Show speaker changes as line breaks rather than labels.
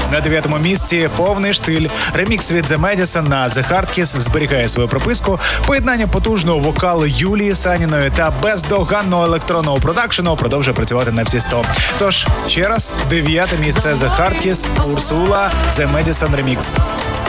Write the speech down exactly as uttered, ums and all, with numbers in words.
На дев'ятому місці повний штиль. Ремікс від The Madison на The Hard Kiss зберігає свою прописку. Поєднання потужного вокалу Юлії Саніної та бездоганного електронного продакшену продовжує працювати на всі сто. Тож, ще раз, дев'яте місце The Hard Kiss, Урсула, The Madison Remix.